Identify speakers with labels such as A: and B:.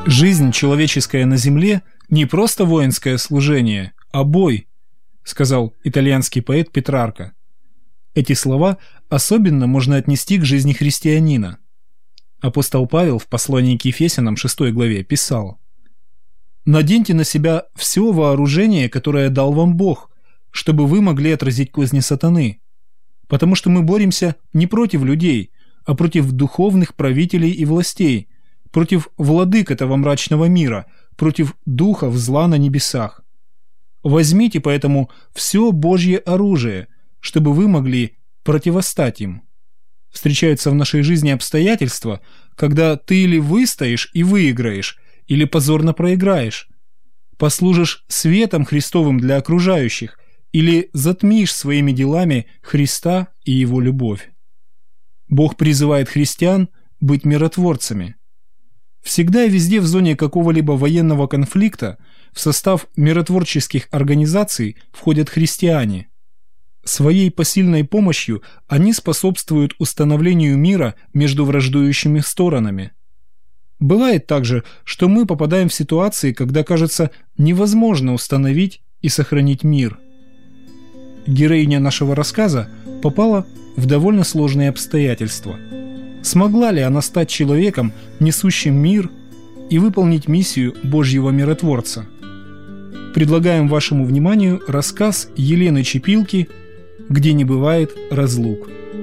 A: «Жизнь человеческая на земле не просто воинское служение, а бой», сказал итальянский поэт Петрарка. Эти слова особенно можно отнести к жизни христианина. Апостол Павел в послании к Ефесянам 6 главе писал: «Наденьте на себя все вооружение, которое дал вам Бог, чтобы вы могли отразить козни сатаны. Потому что мы боремся не против людей, а против духовных правителей и властей, против владык этого мрачного мира, против духов зла на небесах. Возьмите поэтому все Божье оружие, чтобы вы могли противостать им». Встречаются в нашей жизни обстоятельства, когда ты или выстоишь и выиграешь, или позорно проиграешь. Послужишь светом Христовым для окружающих, или затмишь своими делами Христа и Его любовь. Бог призывает христиан быть миротворцами. Всегда и везде в зоне какого-либо военного конфликта в состав миротворческих организаций входят христиане. Своей посильной помощью они способствуют установлению мира между враждующими сторонами. Бывает также, что мы попадаем в ситуации, когда кажется невозможно установить и сохранить мир. Героиня нашего рассказа попала в довольно сложные обстоятельства. Смогла ли она стать человеком, несущим мир, и выполнить миссию Божьего миротворца? Предлагаем вашему вниманию рассказ Елены Чепилки «Где не бывает разлук».